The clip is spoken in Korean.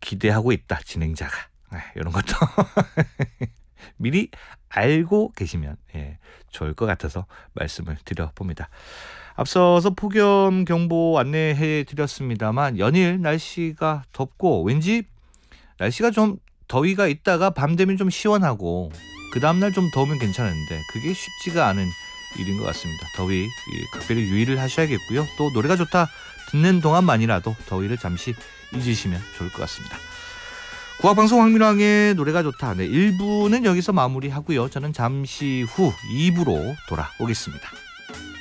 기대하고 있다 진행자가. 이런 것도 미리 알고 계시면 좋을 것 같아서 말씀을 드려봅니다. 앞서서 폭염경보 안내해 드렸습니다만 연일 날씨가 덥고 왠지 날씨가 좀 더위가 있다가 밤 되면 좀 시원하고 그 다음날 좀 더우면 괜찮은데 그게 쉽지가 않은 일인 것 같습니다. 더위 각별히 유의를 하셔야겠고요. 또 노래가 좋다 듣는 동안만이라도 더위를 잠시 잊으시면 좋을 것 같습니다. 국악방송 황민왕의 노래가 좋다. 1부는 여기서 마무리하고요. 저는 잠시 후 2부로 돌아오겠습니다.